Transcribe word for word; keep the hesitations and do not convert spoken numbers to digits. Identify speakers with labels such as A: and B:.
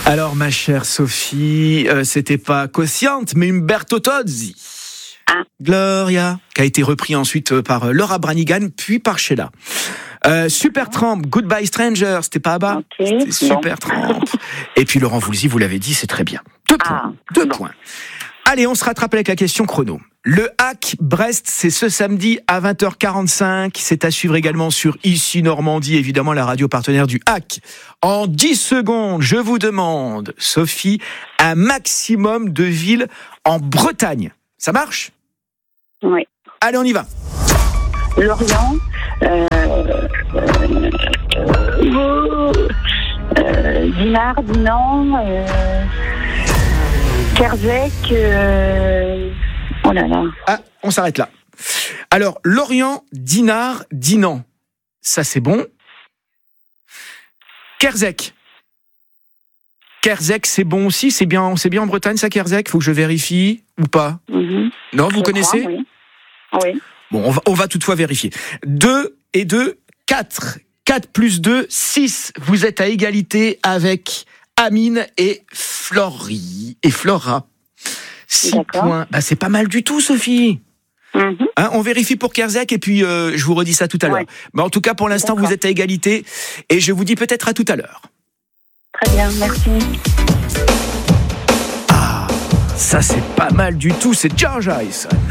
A: Alors, ma chère Sophie, euh, c'était pas Quociente, mais Umberto Tozzi.
B: Ah.
A: Gloria, qui a été repris ensuite par Laura Branigan, puis par Sheila. Euh, Supertramp, Goodbye Stranger, c'était pas Abba.
B: Okay.
A: C'était Supertramp. Et puis Laurent Voulzy, vous l'avez dit, c'est très bien. Deux points.
B: Ah,
A: Deux
B: bon.
A: points. Allez, on se rattrape avec la question chrono. Le Hack Brest, c'est ce samedi à vingt heures quarante-cinq. C'est à suivre également sur Ici Normandie, évidemment la radio partenaire du Hack. En dix secondes, je vous demande, Sophie, un maximum de villes en Bretagne. Ça marche ?
B: Oui.
A: Allez, on y va.
B: Lorient, euh, euh, euh, euh, Dinard, Dinan, euh, Kerzec, euh, oh là là.
A: Ah, on s'arrête là. Alors, Lorient, Dinard, Dinan. Ça, c'est bon. Kerzec. Kerzec, c'est bon aussi. C'est bien, c'est bien en Bretagne, ça, Kerzec ? Faut que je vérifie ou pas ?
B: Mm-hmm.
A: Non, vous
B: Je
A: connaissez ?
B: crois, oui. Oui.
A: Bon, on va, on va toutefois vérifier. deux et deux, quatre. quatre plus deux, six. Vous êtes à égalité avec Amine et Florie. Et Flora. six
B: D'accord.
A: points. Bah, c'est pas mal du tout, Sophie.
B: Mm-hmm.
A: Hein, on vérifie pour Kerzec et puis euh, je vous redis ça tout à l'heure.
B: Ouais.
A: Mais en tout cas, pour l'instant,
B: D'accord.
A: vous êtes à égalité. Et je vous dis peut-être à tout à l'heure.
B: Très bien, merci.
A: Ah, ça c'est pas mal du tout. C'est George Harrison.